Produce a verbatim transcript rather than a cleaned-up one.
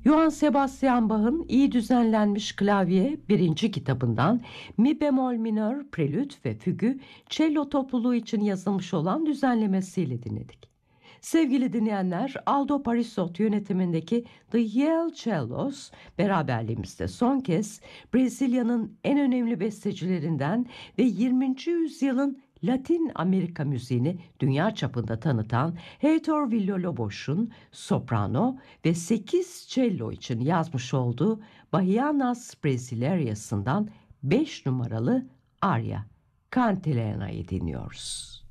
Johann Sebastian Bach'ın iyi düzenlenmiş klavye birinci kitabından mi bemol minör prelüt ve fügü cello topluluğu için yazılmış olan düzenlemesiyle dinledik. Sevgili dinleyenler, Aldo Parisot yönetimindeki The Yale Cellos beraberliğimizde son kez Brezilya'nın en önemli bestecilerinden ve yirminci yüzyılın Latin Amerika müziğini dünya çapında tanıtan Heitor Villa-Lobos'un soprano ve sekiz cello için yazmış olduğu Bahianas Brasilerias'ından beş numaralı Arya Cantilena'yı dinliyoruz.